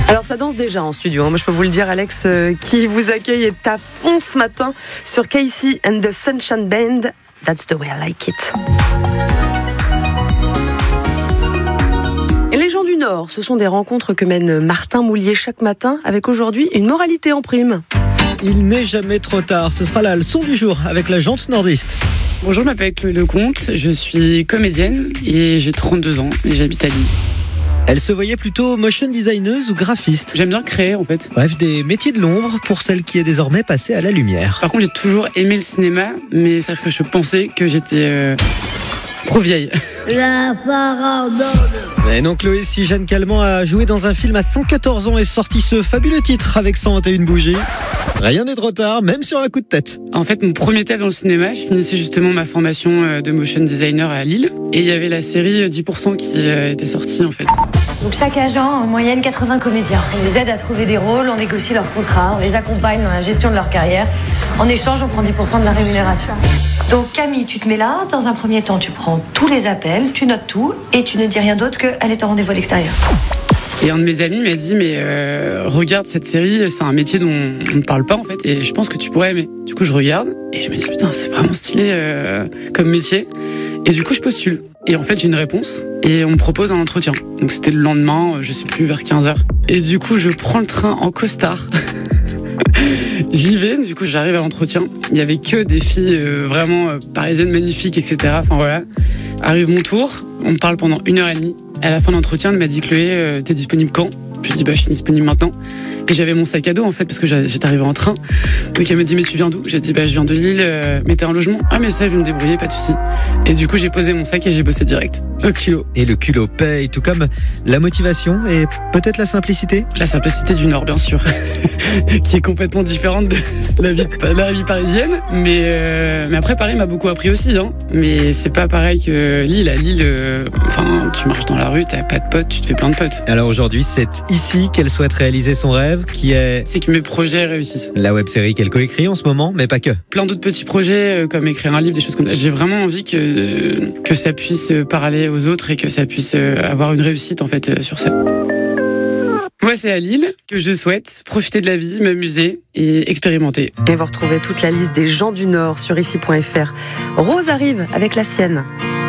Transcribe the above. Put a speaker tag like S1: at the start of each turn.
S1: Alors ça danse déjà en studio, hein. Moi je peux vous le dire, Alex qui vous accueille est à fond ce matin sur Casey and the Sunshine Band. That's the way I like it. Et les gens du Nord, ce sont des rencontres que mène Martin Moulier chaque matin avec aujourd'hui une moralité en prime.
S2: Il n'est jamais trop tard, ce sera la leçon du jour avec la jante nordiste.
S3: Bonjour, je m'appelle Chloé Lecomte, je suis comédienne et j'ai 32 ans et j'habite à Lille.
S2: Elle se voyait plutôt motion designeuse ou graphiste.
S3: J'aime bien créer en fait.
S2: Bref, des métiers de l'ombre pour celle qui est désormais passée à la lumière.
S3: Par contre, j'ai toujours aimé le cinéma, mais c'est-à-dire que je pensais que j'étais trop vieille.
S4: La parabole.
S2: Et non, Chloé, si Jeanne Calment a joué dans un film à 114 ans et sorti ce fabuleux titre avec 121 bougies, rien n'est trop tard, même sur un coup de tête.
S3: En fait, mon premier taf dans le cinéma, je finissais justement ma formation de motion designer à Lille. Et il y avait la série 10% qui était sortie en fait.
S5: Donc chaque agent, en moyenne 80 comédiens. On les aide à trouver des rôles, on négocie leurs contrats, on les accompagne dans la gestion de leur carrière. En échange, on prend 10% de la rémunération. Donc Camille, tu te mets là, dans un premier temps, tu prends tous les appels, tu notes tout et tu ne dis rien d'autre qu'elle est en rendez-vous à l'extérieur.
S3: Et un de mes amis m'a dit mais regarde cette série, c'est un métier dont on ne parle pas en fait et je pense que tu pourrais aimer. Du coup je regarde et je me dis putain c'est vraiment stylé comme métier et du coup je postule. Et en fait j'ai une réponse et on me propose un entretien. Donc c'était le lendemain, je sais plus, vers 15h. Et du coup je prends le train en costard. J'y vais, du coup j'arrive à l'entretien. Il y avait que des filles vraiment parisiennes magnifiques, etc. Enfin voilà. Arrive mon tour, on me parle pendant 1h30. À la fin de l'entretien, elle m'a dit Chloé, t'es disponible quand ? Je lui dis je suis disponible maintenant. Et j'avais mon sac à dos en fait parce que j'étais arrivée en train. Donc elle me dit mais tu viens d'où ? J'ai dit je viens de Lille, mais t'es en logement ? Ah mais ça je vais me débrouiller, pas de souci. Et du coup j'ai posé mon sac et j'ai bossé direct. Au culot.
S2: Et le culot paye, tout comme la motivation et peut-être la simplicité.
S3: La simplicité du Nord bien sûr, qui est complètement différente de la vie parisienne. Mais après Paris m'a beaucoup appris aussi, hein. Mais c'est pas pareil que Lille. À Lille, enfin tu marches dans la rue, t'as pas de potes, tu te fais plein de potes.
S2: Alors aujourd'hui c'est ici qu'elle souhaite réaliser son rêve, qui est...
S3: C'est que mes projets réussissent.
S2: La web-série qu'elle coécrit en ce moment, mais pas que.
S3: Plein d'autres petits projets, comme écrire un livre, des choses comme ça. J'ai vraiment envie que ça puisse parler aux autres et que ça puisse avoir une réussite en fait sur ça. Moi, c'est à Lille que je souhaite profiter de la vie, m'amuser et expérimenter.
S1: Et vous retrouvez toute la liste des gens du Nord sur ici.fr. Rose arrive avec la sienne.